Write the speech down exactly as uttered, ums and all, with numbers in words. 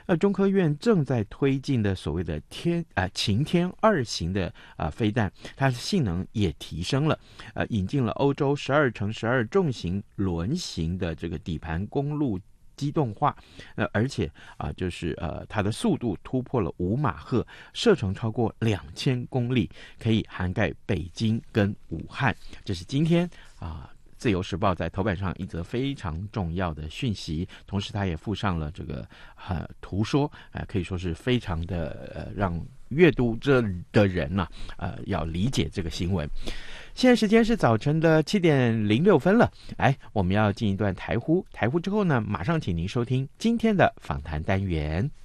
呃，中科院正在推进的所谓的天啊、呃、擎天二型的啊、呃、飞弹，它的性能也提升了，呃，引进了欧洲十二乘十二重型轮型的这个底盘公路机动化，呃，而且啊、呃，就是呃，它的速度突破了五马赫，射程超过两千公里，可以涵盖北京跟武汉。这是今天啊。呃自由时报在头版上一则非常重要的讯息，同时它也附上了这个呃图说，呃可以说是非常的呃让阅读这的人呢、啊、呃要理解这个新闻。现在时间是早晨的七点零六分了，来，我们要进一段台呼，台呼之后呢，马上请您收听今天的访谈单元。